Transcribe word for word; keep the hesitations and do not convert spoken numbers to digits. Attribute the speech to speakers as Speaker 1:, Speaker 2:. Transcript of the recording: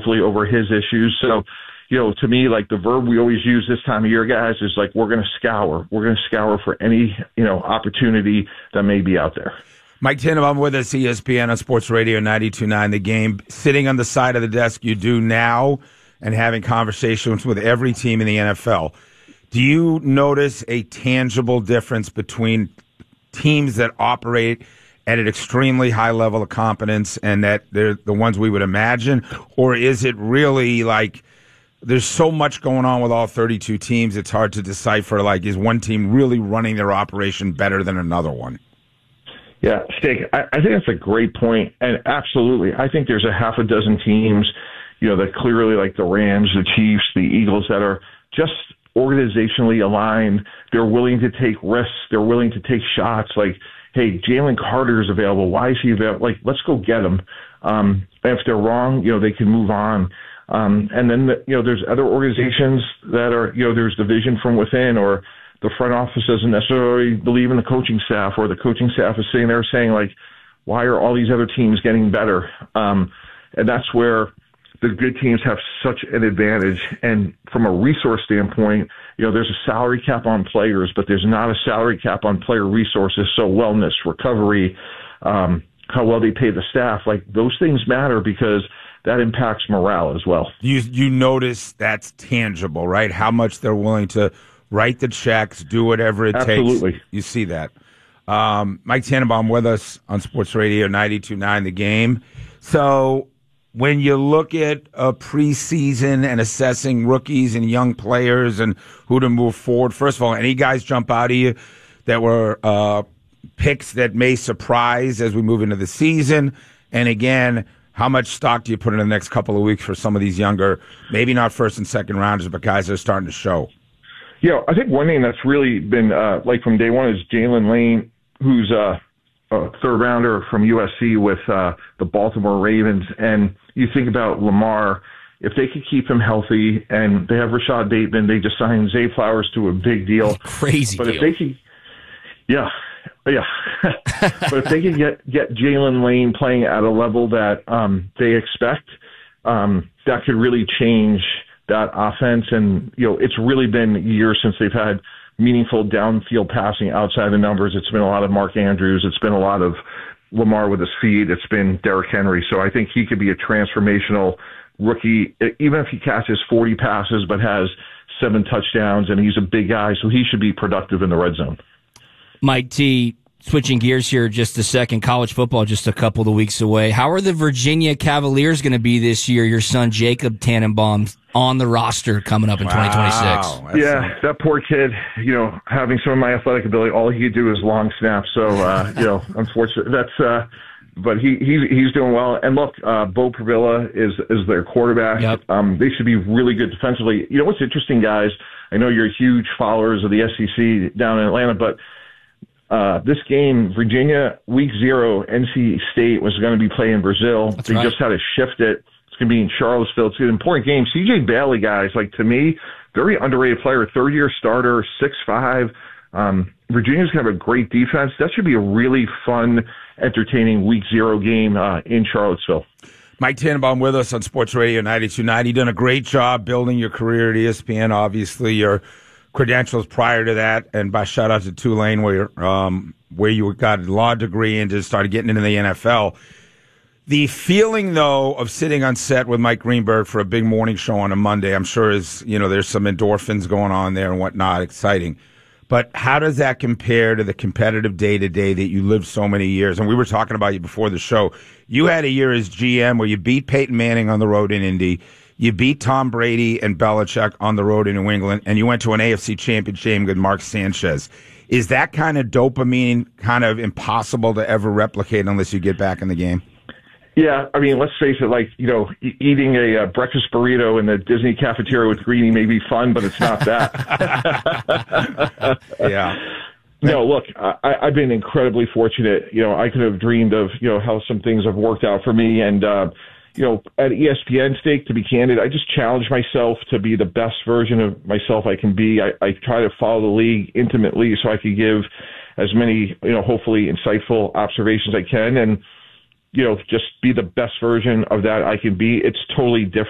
Speaker 1: hopefully over his issues. So, you know, to me, like the verb we always use this time of year, guys, is like we're going to scour. We're going to scour for any, you know, opportunity that may be out there.
Speaker 2: Mike Tannenbaum with us, E S P N on Sports Radio ninety-two point nine The Game. Sitting on the side of the desk you do now and having conversations with every team in the N F L, do you notice a tangible difference between teams that operate at an extremely high level of competence and that they're the ones we would imagine? Or is it really like there's so much going on with all thirty-two teams, it's hard to decipher, like, is one team really running their operation better than another one?
Speaker 1: Yeah, Steak, I, I think that's a great point. And absolutely, I think there's a half a dozen teams, you know, that clearly, like the Rams, the Chiefs, the Eagles, that are just organizationally aligned. They're willing to take risks. They're willing to take shots. Like, hey, Jalen Carter is available. Why is he available? Like, let's go get him. Um, and if they're wrong, you know, they can move on. Um, and then, the, you know, there's other organizations that are, you know, there's division from within, or the front office doesn't necessarily believe in the coaching staff, or the coaching staff is sitting there saying, like, why are all these other teams getting better? Um, and that's where the good teams have such an advantage. And from a resource standpoint, you know, there's a salary cap on players, but there's not a salary cap on player resources. So wellness, recovery, um, how well they pay the staff, like those things matter because that impacts morale as well.
Speaker 2: You you notice that's tangible, right? How much they're willing to write the checks, do whatever it
Speaker 1: Absolutely.
Speaker 2: takes. You see that. Um, Mike Tannenbaum with us on Sports Radio ninety-two point nine The Game. So when you look at a preseason and assessing rookies and young players and who to move forward, first of all, any guys jump out of you that were uh, picks that may surprise as we move into the season? And again, how much stock do you put in the next couple of weeks for some of these younger, maybe not first and second rounders, but guys that are starting to show?
Speaker 1: Yeah, I think one thing that's really been, uh, like from day one, is Jalen Lane, who's uh, a third rounder from U S C with uh, the Baltimore Ravens. And you think about Lamar, if they could keep him healthy, and they have Rashad Bateman, they just signed Zay Flowers to a big deal.
Speaker 3: Crazy
Speaker 1: but
Speaker 3: deal.
Speaker 1: If they could, yeah, yeah. But if they could get, get Jalen Lane playing at a level that um, they expect, um, that could really change that offense. And, you know, it's really been years since they've had meaningful downfield passing outside the numbers. It's been a lot of Mark Andrews. It's been a lot of Lamar with his feet. It's been Derrick Henry. So I think he could be a transformational rookie, even if he catches forty passes but has seven touchdowns, and he's a big guy, so he should be productive in the red zone.
Speaker 3: Mike T, switching gears here just a second, college football just a couple of weeks away. How are the Virginia Cavaliers going to be this year? Your son Jacob Tannenbaum on the roster coming up in wow, twenty twenty-six.
Speaker 1: Yeah, that poor kid, you know, having some of my athletic ability, all he could do is long snap. So, uh, you know, unfortunately, that's, uh, but he, he he's doing well. And look, uh, Bo Previlla is, is their quarterback.
Speaker 3: Yep.
Speaker 1: Um, they should be really good defensively. You know what's interesting, guys? I know you're huge followers of the S E C down in Atlanta, but Uh, this game, Virginia, week zero, N C State was going to be playing Brazil.
Speaker 3: That's
Speaker 1: they
Speaker 3: right.
Speaker 1: just had to shift it. It's going to be in Charlottesville. It's an important game. C J Bailey, guys, like to me, very underrated player, third-year starter, six five. Um, Virginia's going to have a great defense. That should be a really fun, entertaining week zero game uh, in Charlottesville.
Speaker 2: Mike Tannenbaum with us on Sports Radio ninety-two point nine. You've done a great job building your career at E S P N. Obviously, your credentials prior to that, and by shout out to Tulane, where um, where you got a law degree and just started getting into the N F L. The feeling, though, of sitting on set with Mike Greenberg for a big morning show on a Monday, I'm sure is, you know, there's some endorphins going on there and whatnot, exciting. But how does that compare to the competitive day-to-day that you lived so many years? And we were talking about you before the show. You had a year as G M where you beat Peyton Manning on the road in Indy. You beat Tom Brady and Belichick on the road in New England, and you went to an A F C championship game with Mark Sanchez. Is that kind of dopamine kind of impossible to ever replicate unless you get back in the game?
Speaker 1: Yeah, I mean, let's face it, like, you know, e- eating a uh, breakfast burrito in the Disney cafeteria with Greeny may be fun, but it's not that.
Speaker 2: Yeah.
Speaker 1: No, look, I, I've been incredibly fortunate. You know, I could have dreamed of, you know, how some things have worked out for me. And, uh, you know, at E S P N stake, to be candid, I just challenge myself to be the best version of myself I can be. I, I try to follow the league intimately so I can give as many, you know, hopefully insightful observations I can. And, you know, just be the best version of that I can be. It's totally different.